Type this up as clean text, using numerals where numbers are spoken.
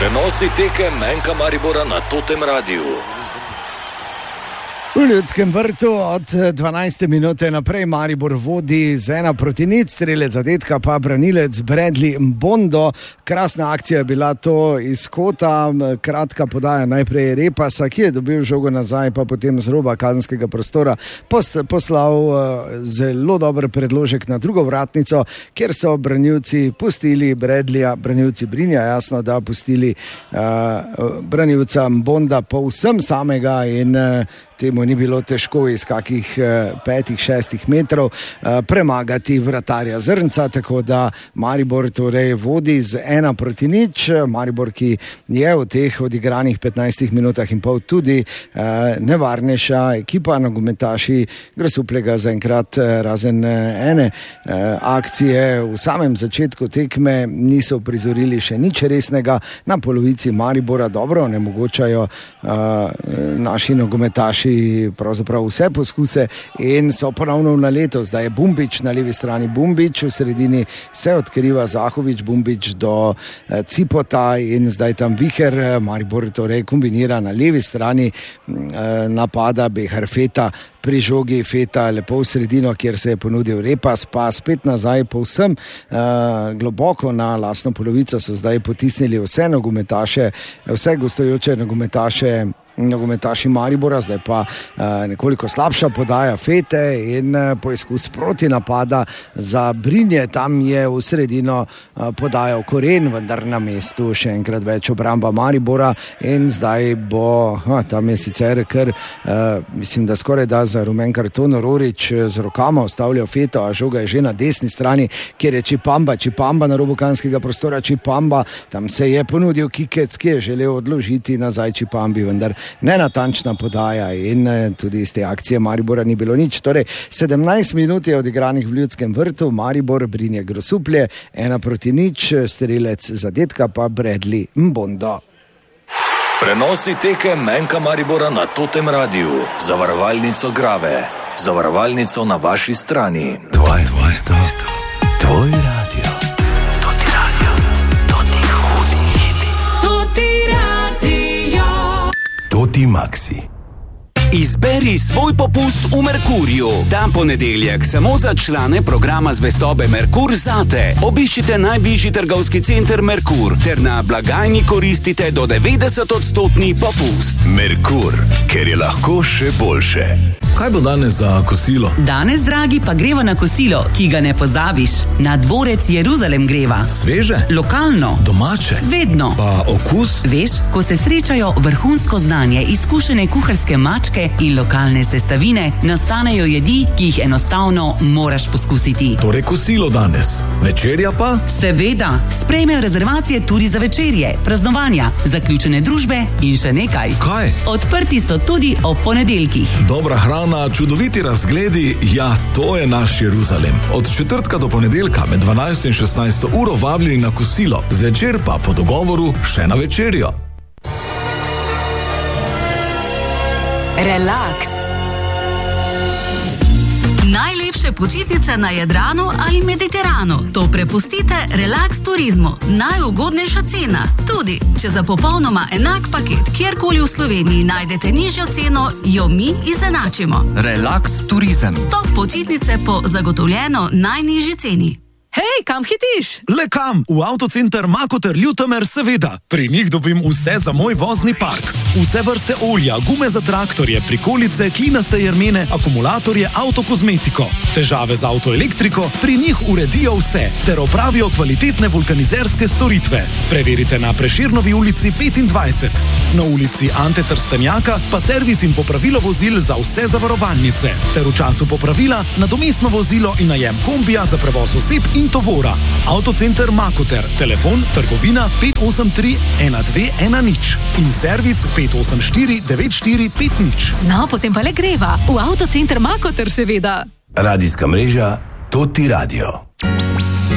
Prenosi tekem Menka Maribora na Totem Radiu. V Ljudskem vrtu od 12. minute naprej Maribor vodi z 1-0, strelec zadetka pa branilec Bradley Mbondo. Krasna akcija je bila to iz kota, kratka podaja najprej Repasa, ki je dobil žogo nazaj, pa potem z roba kazenskega prostora poslal zelo dober predložek na drugo vratnico, kjer so branilci pustili Bradleyja, branilci Brinja, jasno, da pustili branilca Mbonda povsem samega in temu ni bilo težko iz kakih 5-6 metrov premagati vratarja Zrnca, tako da Maribor torej vodi z 1-0. Maribor, ki je v teh odigranih 15 minutah in pol tudi nevarnejša ekipa, nogometaši Grosuplja zaenkrat razen ene akcije v samem začetku tekme niso prizorili še nič resnega. Na polovici Maribora dobro onemogočajo naši nogometaši pravzaprav vse poskuse in so ponovno v naletu. Zdaj je Bumbič na levi strani, Bumbič v sredini se odkriva Zahovič, Bumbič do Cipota in zdaj tam Viher. Maribor torej kombinira na levi strani napada Behar Feta, pri žogi Feta lepo v sredino, kjer se je ponudil Repas, pa spet nazaj povsem globoko na lastno polovico so zdaj potisnili vse nogometaše, vse gostujoče nogometaši Maribora, zdaj pa nekoliko slabša podaja Fete in poizkus proti napada za Brinje, tam je v sredino podajal Koren, vendar na mestu še enkrat več obramba Maribora in zdaj bo, tam je sicer kar, mislim, da skoraj da za rumen karton Rorič z rokama ustavljal Feto, a žoga je že na desni strani, kjer je Čipamba na robu kazenskega prostora, Čipamba, tam se je ponudil Kikec, ki je želel odložiti nazaj Čipambi, vendar nenatančna podaja in tudi iz te akcije Maribora ni bilo nič. Torej, 17 minut je odigranih v Ljudskem vrtu, Maribor, Brinje Grosuplje, 1-0, strelec zadetka pa Bradley Mbondo. Prenosi tekem Menka Maribora na Totem Radiu. Zavarovalnico Grave. Zavarovalnico na vaši strani. Tvoj radio. Toti radio. Toti hudi hiti. Toti radio. Toti Maxi. Izberi svoj popust v Merkurju. Ta ponedeljek samo za člane programa zvestobe Merkur zate. Obiščite najbližji trgovski center Merkur ter na blagajni koristite do 90% popust. Merkur, ker je lahko še boljše. Kaj bo danes za kosilo? Danes, dragi, pa greva na kosilo, ki ga ne pozabiš. Na dvorec Jeruzalem greva. Sveže? Lokalno. Domače? Vedno. Pa okus? Veš, ko se srečajo vrhunsko znanje, izkušene kuharske mačke in lokalne sestavine, nastanejo jedi, ki jih enostavno moraš poskusiti. Torej kosilo danes. Večerja pa? Seveda. Sprejmejo rezervacije tudi za večerje, praznovanja, zaključene družbe in še nekaj. Kaj? Odprti so tudi ob ponedeljkih. Dobra hrana, čudoviti razgledi, ja, to je naš Jeruzalem. Od četrtka do ponedeljka med 12 in 16 uro vabljeni na kosilo, zvečer pa po dogovoru še na večerjo. Relaks. Najlepše počitnice na Jadranu ali Mediteranu. To prepustite Relax Turizmu. Najugodnejša cena. Tudi, če za popolnoma enak paket kjerkoli v Sloveniji najdete nižjo ceno, jo mi izenačimo. Relax Turizem. Top počitnice po zagotovljeno najnižji ceni. Hej, kam hitiš? Le kam? V avtocenter Makoter Ljutomer, seveda. Pri njih dobim vse za moj vozni park. Vse vrste olja, gume za traktorje, prikolice, klinaste jermene, akumulatorje, avtokozmetiko. Težave z avtoelektriko, pri njih uredijo vse, ter opravijo kvalitetne vulkanizerske storitve. Preverite na Prešernovi ulici 25. Na ulici Ante Trstenjaka pa servis in popravilo vozil za vse zavarovalnice. Ter v času popravila nadomestno vozilo in najem kombija za prevoz oseb in tovora. Avtocenter Makoter, telefon trgovina 583 1210 in servis 584 9450. No, potem pa le greva. V avtocenter Makoter, seveda. Radijska mreža Toti Radio.